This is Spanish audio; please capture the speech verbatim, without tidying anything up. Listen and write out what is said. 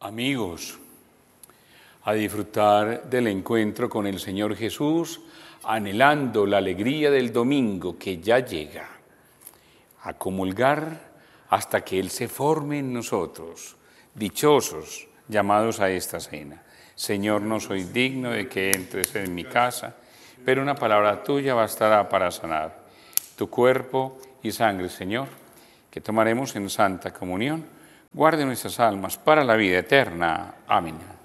Amigos, a disfrutar del encuentro con el Señor Jesús, anhelando la alegría del domingo que ya llega, a comulgar hasta que Él se forme en nosotros, dichosos llamados a esta cena. Señor, no soy digno de que entres en mi casa, pero una palabra tuya bastará para sanar. Tu cuerpo y sangre, Señor, que tomaremos en santa comunión, guarde nuestras almas para la vida eterna. Amén.